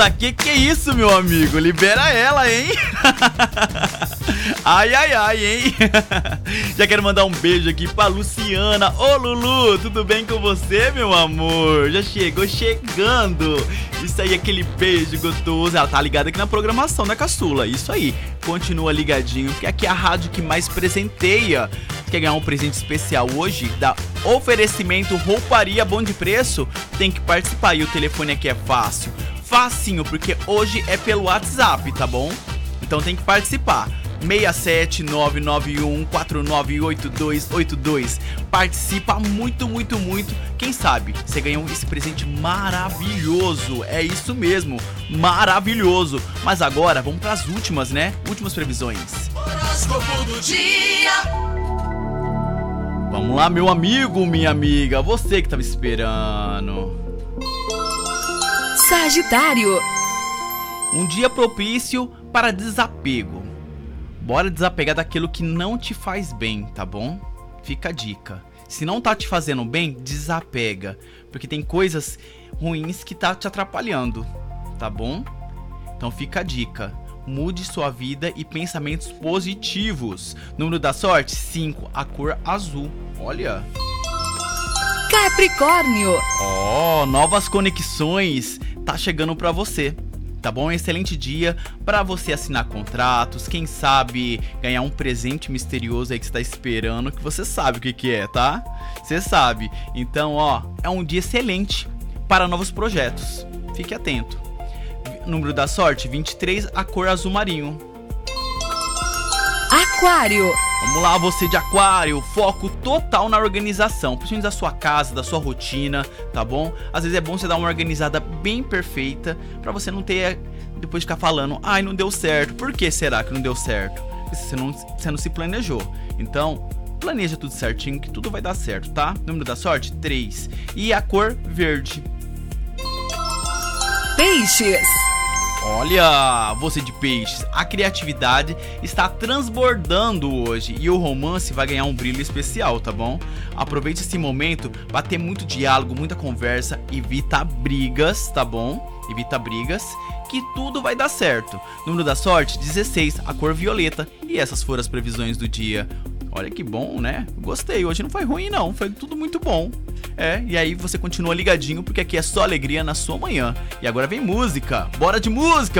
Eita, que é isso, meu amigo? Libera ela, hein? Ai, ai, ai, hein? Já quero mandar um beijo aqui pra Luciana. Ô, Lulu, tudo bem com você, meu amor? Já chegou chegando. Isso aí, aquele beijo gostoso. Ela tá ligada aqui na programação da Caçula. Isso aí, continua ligadinho, porque aqui é a rádio que mais presenteia. Quer ganhar um presente especial hoje? Da Oferecimento Rouparia Bom de Preço? Tem que participar e o telefone aqui é fácil. Facinho, porque hoje é pelo WhatsApp, tá bom? Então tem que participar. 67991498282. Participa muito, muito, muito. Quem sabe você ganhou esse presente maravilhoso. É isso mesmo, maravilhoso. Mas agora vamos para as últimas, né? Últimas previsões. Horóscopo do dia. Vamos lá, meu amigo, minha amiga, você que tava esperando. Sagitário. Um dia propício para desapego. Bora desapegar daquilo que não te faz bem, tá bom? Fica a dica. Se não tá te fazendo bem, desapega. Porque tem coisas ruins que tá te atrapalhando, tá bom? Então fica a dica. Mude sua vida e pensamentos positivos. Número da sorte, 5, a cor azul. Olha. Capricórnio. Novas conexões tá chegando pra você. Tá bom? Excelente dia para você assinar contratos, quem sabe ganhar um presente misterioso aí que você tá esperando, que você sabe o que é, tá? Você sabe. Então, é um dia excelente para novos projetos. Fique atento. Número da sorte, 23, a cor azul marinho. Aquário. Vamos lá, você de Aquário, foco total na organização, principalmente da sua casa, da sua rotina, tá bom? Às vezes é bom você dar uma organizada bem perfeita, pra você não ter, depois ficar falando, ai, não deu certo. Por que será que não deu certo? Porque você não se planejou. Então, planeja tudo certinho que tudo vai dar certo, tá? Número da sorte, 3. E a cor verde. Peixes. Olha, você de peixes, a criatividade está transbordando hoje e o romance vai ganhar um brilho especial, tá bom? Aproveite esse momento para ter muito diálogo, muita conversa, evita brigas, tá bom? Evita brigas, que tudo vai dar certo. Número da sorte, 16, a cor violeta. E essas foram as previsões do dia. Olha que bom, né? Gostei, hoje não foi ruim não, foi tudo muito bom. E aí você continua ligadinho, porque aqui é só alegria na sua manhã. E agora vem música, bora de música!